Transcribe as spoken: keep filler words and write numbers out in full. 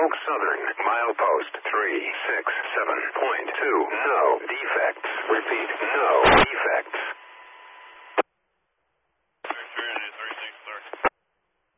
Oak Southern, milepost three six seven point two. No defects. Repeat, no